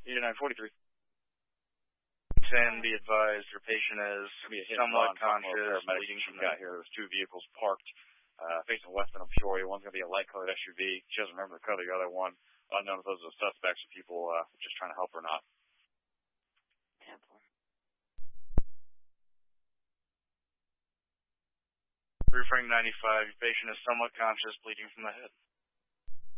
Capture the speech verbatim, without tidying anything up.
eighty-nine forty-three. ten, be advised, your patient is somewhat conscious, bleeding from got here. There's two vehicles parked uh, facing west of Peoria. One's going to be a light-colored S U V. She doesn't remember the color of the other one. Unknown if those are the suspects or people uh, just trying to help or not. Reframe ninety-five, your patient is somewhat conscious, bleeding from the head.